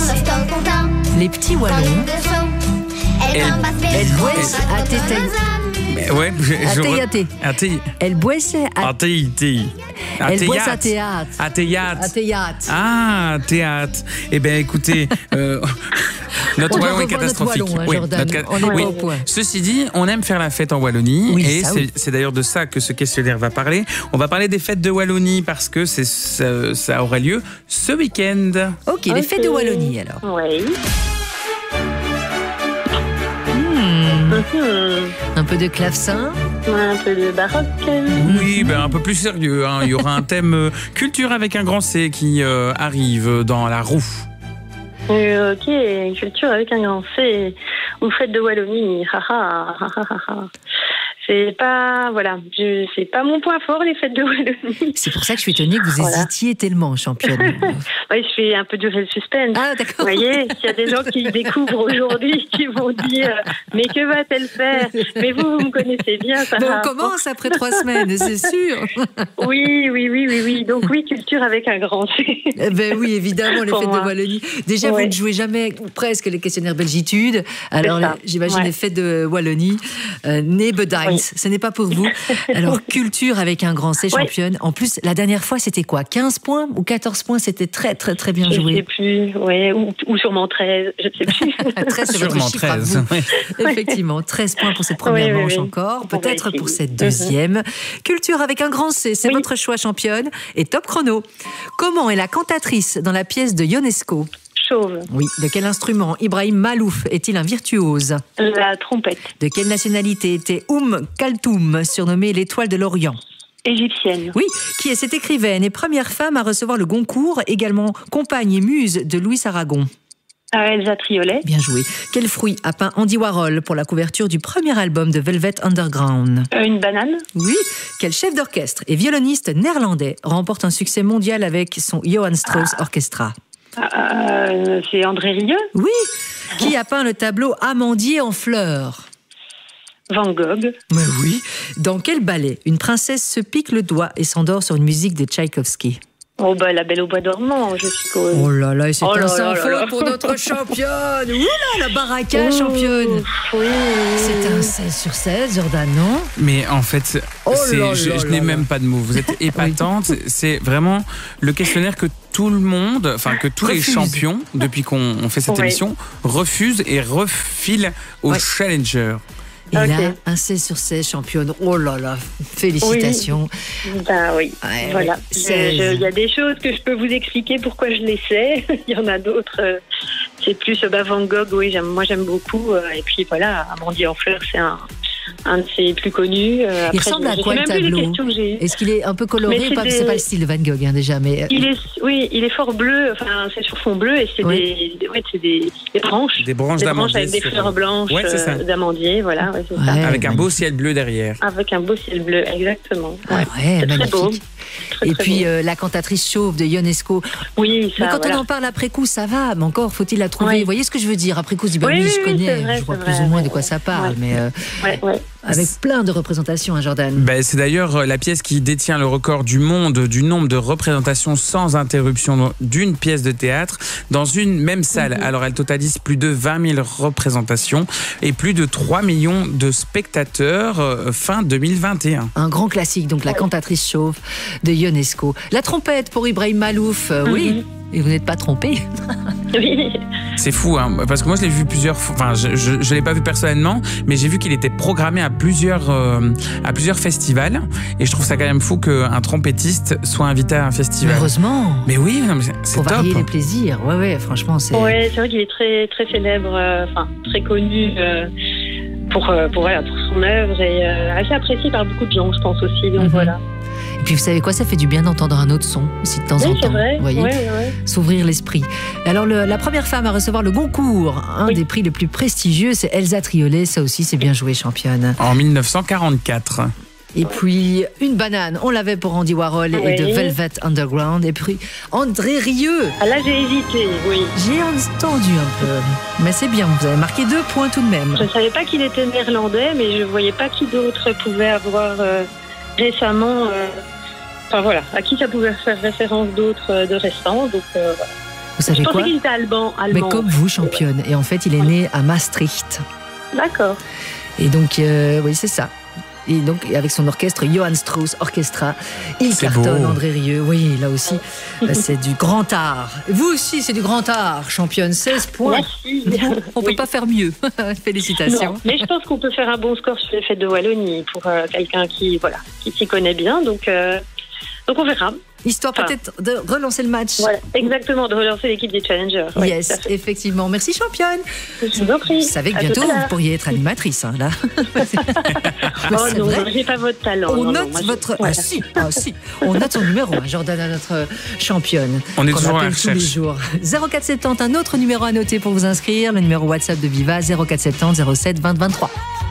Les petits Wallons. El bues a tété. Ouais, El bues a El bues a théâtre. À théâtre. À théâtre. Ah, théâtre. Eh bien, écoutez, notre Wallon est catastrophique. Jordan. On est pas au point. Ceci dit, on aime faire la fête en Wallonie. Oui, et oui. c'est d'ailleurs de ça que ce questionnaire va parler. On va parler des fêtes de Wallonie parce que ça aura lieu ce week-end. Ok, les fêtes de Wallonie alors. Oui. Un peu de clavecin. Un peu de baroque. Oui, un peu plus sérieux. Il y aura un thème culture avec un grand C qui arrive dans la roue. Ok, culture avec un grand C. Ou fête de Wallonie. C'est pas, c'est pas mon point fort, les fêtes de Wallonie. C'est pour ça que je suis étonnée que vous hésitiez tellement, championne. Oui, je fais un peu durer le suspense. Ah, d'accord. Vous voyez, s'il y a des gens qui découvrent aujourd'hui, qui vont dire « Mais que va-t-elle faire ?» Mais vous me connaissez bien, ça. On commence après 3 semaines, c'est sûr. Oui. Donc oui, culture avec un grand C. Oui, évidemment, les fêtes de Wallonie. Déjà, vous ne jouez jamais, ou presque, les questionnaires Belgitude. Alors, j'imagine les fêtes de Wallonie. Nebedines, ce n'est pas pour vous. Alors, culture avec un grand C, championne. En plus, la dernière fois, c'était quoi, 15 points ou 14 points? C'était très, très, très bien joué. Je ne sais plus, ou sûrement 13, je ne sais plus. 13, c'est votre chiffre à vous. Effectivement, 13 points pour cette première manche encore, peut-être pour cette deuxième. Culture avec un grand C, c'est votre choix, championne. Et top chrono. Comment est la cantatrice dans la pièce de Ionesco? Chauve. Oui. De quel instrument Ibrahim Malouf est-il un virtuose? La trompette. De quelle nationalité était Kaltoum, surnommée l'étoile de l'Orient? Égyptienne. Oui. Qui est cette écrivaine et première femme à recevoir le Goncourt, également compagne et muse de Louis Aragon? Elsa Triolet. Bien joué. Quel fruit a peint Andy Warhol pour la couverture du premier album de Velvet Underground? Une banane. Oui. Quel chef d'orchestre et violoniste néerlandais remporte un succès mondial avec son Johann Strauss Orchestra? C'est André Rieu. Oui. Qui a peint le tableau Amandier en fleurs? Van Gogh. Mais oui. Dans quel ballet une princesse se pique le doigt et s'endort sur une musique de Tchaïkovski? La Belle au bois dormant, je suppose. Oh là là, c'est un sans faute pour notre championne. Oula, la baraka, championne. Oui. C'est un 16 sur 16, Jordan, non? Mais en fait, je n'ai même pas de mots. Vous êtes épatante. C'est vraiment le questionnaire que tout le monde, que tous les champions, depuis qu'on fait cette émission, refusent et refilent aux challengers. Et là, un 16 sur 16, championne. Oh là là, félicitations. Oui. Voilà. Il y a des choses que je peux vous expliquer pourquoi je les sais. Il y en a d'autres. C'est plus Van Gogh, moi j'aime beaucoup. Et puis voilà, Amandier en fleurs, c'est un de ses plus connus. Après, il ressemble à quoi le tableau? Est-ce qu'il est un peu coloré? C'est pas le style de Van Gogh déjà, mais il est fort bleu. C'est sur fond bleu et c'est des branches. Des branches d'amandier avec des fleurs blanches d'amandier, voilà. C'est ça. Avec un beau ciel bleu derrière. Avec un beau ciel bleu, exactement. C'est très beau. Et puis la cantatrice chauve de Ionesco. Oui, ça. Mais quand on en parle après coup, ça va. Mais encore, faut-il la trouver? Vous voyez ce que je veux dire? Après coup, je dis je connais. Je vois plus ou moins de quoi ça parle, mais avec plein de représentations, Jordan. C'est d'ailleurs la pièce qui détient le record du monde du nombre de représentations sans interruption d'une pièce de théâtre dans une même salle. Alors, elle totalise plus de 20 000 représentations et plus de 3 millions de spectateurs fin 2021. Un grand classique, donc la cantatrice chauve de Ionesco. La trompette pour Ibrahim Malouf, oui. Et vous n'êtes pas trompé? Oui. C'est fou, parce que moi je l'ai vu plusieurs fois, je l'ai pas vu personnellement, mais j'ai vu qu'il était programmé à plusieurs festivals, et je trouve ça quand même fou qu'un trompettiste soit invité à un festival. Heureusement. Mais oui, c'est top. Pour varier les plaisirs, franchement c'est... Ouais, c'est vrai qu'il est très, très célèbre, très connu pour son œuvre, et assez apprécié par beaucoup de gens, je pense aussi, donc voilà. Et puis vous savez quoi, ça fait du bien d'entendre un autre son aussi de temps en temps. C'est vrai. Vous voyez, s'ouvrir l'esprit. Alors la première femme à recevoir le Goncourt, un des prix les plus prestigieux, c'est Elsa Triolet. Ça aussi, c'est bien joué, championne. En 1944. Et puis une banane, on l'avait pour Andy Warhol et de Velvet Underground. Et puis André Rieu. Ah là j'ai hésité, oui. J'ai entendu un peu, mais c'est bien. Vous avez marqué 2 points tout de même. Je ne savais pas qu'il était néerlandais, mais je ne voyais pas qui d'autre pouvait avoir récemment. À qui ça pouvait faire référence d'autres de récents. Donc Vous savez quoi ? Je pensais qu'il était allemand. Mais comme vous, championne. Et en fait, il est né à Maastricht. D'accord. Et donc, oui, c'est ça. Et donc, avec son orchestre Johann Strauss Orchestra, il cartonne. Beau. André Rieu. Oui, là aussi, c'est du grand art. Vous aussi, c'est du grand art, championne. 16 points. Merci. On ne peut pas faire mieux. Félicitations. Non, mais je pense qu'on peut faire un bon score sur les fêtes de Wallonie pour quelqu'un qui s'y connaît bien. Donc on verra. Histoire peut-être de relancer le match. Voilà, exactement, de relancer l'équipe des Challengers. Yes, effectivement. Merci, championne. Je vous en prie. Vous savez que bientôt, vous pourriez être animatrice, hein, là. Oh non, j'ai pas votre talent. On note votre... Voilà. Ah si. On note son numéro, Jordan, à notre championne. On est toujours à la tous les jours. 0470, un autre numéro à noter pour vous inscrire. Le numéro WhatsApp de Viva, 0470 07 20 23.